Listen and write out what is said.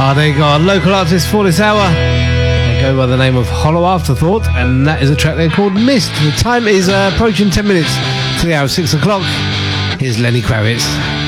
They got a local artist for this hour. They go by the name of Hollow Afterthought, and that is a track there called Mist. The time is approaching 10 minutes to the hour 6 o'clock. Here's Lenny Kravitz.